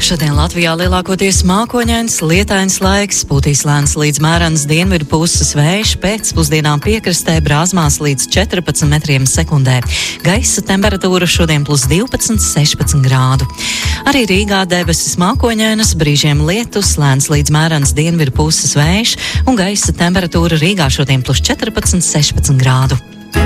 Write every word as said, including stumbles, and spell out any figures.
Šodien Latvijā lielākoties mākoņains, lietains laiks, pūtīs lēns līdz mērens dienvidu puses vējš, pēcpusdienām piekrastē brāzmās līdz četrpadsmit metriem sekundē. Gaisa temperatūra šodien plus divpadsmit, sešpadsmit grādu. Arī Rīgā debesis mākoņainas, brīžiem lietus, lēns līdz mērens dienvidu puses vējš un gaisa temperatūra Rīgā šodien plus četrpadsmit, sešpadsmit grādu.